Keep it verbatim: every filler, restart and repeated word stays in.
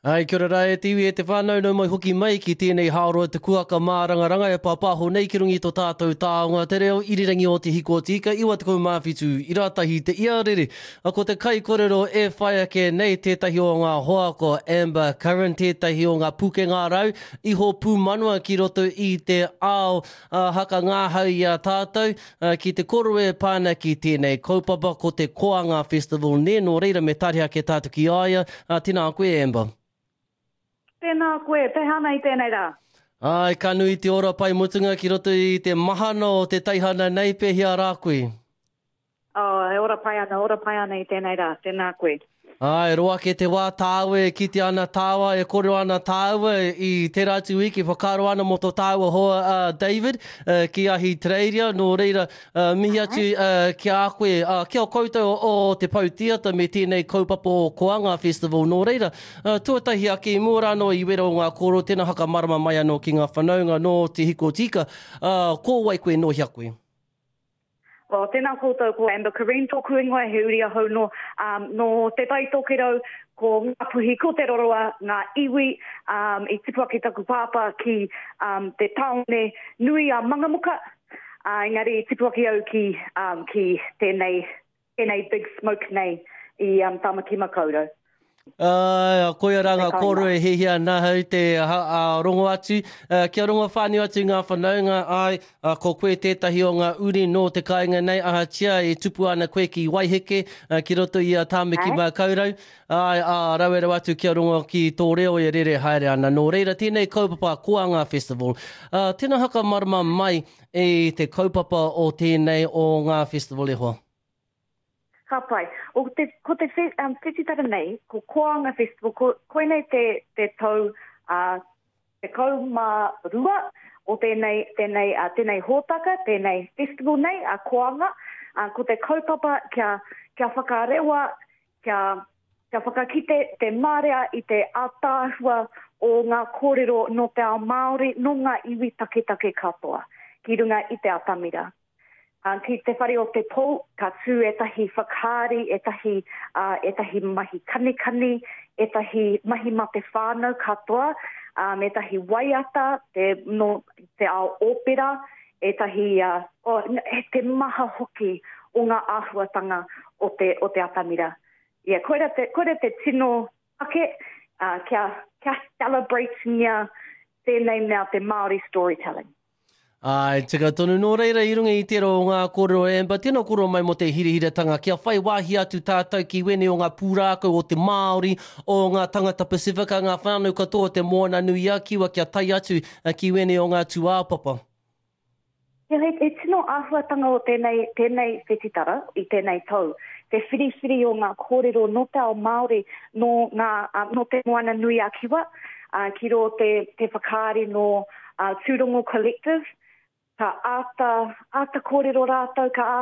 Ai, kia ora e tiwi e te whānau nau mai hoki mai ki tēnei haoroa te kuaka mā rangaranga e pāpāho nei ki rungi tō tātou tāonga te reo irirangi o te hiko tika iwa te kou mawhitu i rātahi te iarere. A ko te kai korero e whai ake nei tētahi o ngā hoako Amber Curran, tētahi o ngā puke ngā rau, iho pū manua ki roto i te ao uh, haka ngāhau i a tātou uh, ki te koro e pāna ki tēnei kaupapa ko te Koanga Festival ne, no reira me tariha ke tātou ki aia. Uh, tina koe Amber. Tēnā koe, te hana i tēnei rā. Ai, ka nui te ora pai mutunga ki roto i te mahana o te taihana nei pehia rā koe. Oh, e ora pai ana, ora pai ana i tēnei rā, tēnā koe. Ai, roa ke te wā tāua, ki te ana tāua, e koro ana tāua i te rātu wiki, whakaro ana mo tō tāua hoa uh, David, uh, ki ahi Tereiria, no reira, uh, mihi atu uh, ki a koe, uh, kia o koutou o, o te pautiata me tēnei kaupapa o Koanga Festival, no reira, uh, tuatahi ake i mua no i wera o ngā koro, tēnā haka marama mai anō ki ngā whanaunga no te hiko tika, uh, ko wai koe no hia koe. O, tēnā koutou ko Amber Curran, tōku ingoa he uri ahau no, um, no te tai tōkero ko ngā puhi ko te roroa, ngā iwi, um, i tipua ki taku pāpā ki um, te taone nui a Mangamuka, uh, engari i tipua ki au ki, um, ki tēnei, tēnei Big Smoke nei i um, Tamakima Kauro. Uh, koia ranga koro e hehia nā hau te uh, uh, rongo atu. Uh, kia rongo whānau atu ngā whanaunga ai, uh, ko koe tētahi o ngā uri no te kāinga nei, aha tia e tupu ana koe ki Waiheke, uh, ki roto i a Tāmeki mā kaurau. Ai, uh, rauera atu kia rongo ki tō reo e rere haere ana. No reira, tēnei kaupapa Koanga Festival. Uh, tēnā haka marama mai e te kaupapa o tēnei o ngā festival e hoa. Ka pai. O te, ko te um, whetitara nei, ko Koanga Festival, ko, koe nei te, te tau, uh, te kau mā rua o tēnei, tēnei, uh, tēnei hōtaka, tēnei festival nei, a uh, Koanga, uh, ko te kaupapa kia, kia whakarewa, kia, kia whakakite te mārea i te atāhua o ngā kōrero no te ao Māori, no ngā iwi take take katoa, ki runga i te atamira. Uh, ki te whare o te pō, ka tū etahi whakaari, etahi, uh, etahi mahi kanikani, etahi mahi ma te whānau katoa, um, etahi waiata, te, no, te ao opera, etahi, uh, oh, e te maha hoki o ngā āhuatanga o te, o te atamira. Yeah, koera te, koera te tino ake, uh, kia, kia celebrate nia tēnei mea te Māori storytelling. Ai, tika tonu no reira i runga i tero o ngā koro e mba, tēnā koro mai mo te hirihiratanga, kia whai wāhi atu tātou ki wene o ngā pūrākau o te Māori, o ngā tangata Pasifika, ngā whānau katoa te moana nui a kiwa kia tai atu ki wene o ngā tuāpapa. Ja, e, e tino āhuatanga o tēnei, tēnei whetitara i tēnei tau. Te whiriwhiri o ngā kōrero no te ao Māori, no, ngā, uh, no te moana nui a kiwa, uh, ki ro te, te whakaari no uh, Tūrongo Collective, ka āta, āta kōrero rātou, ka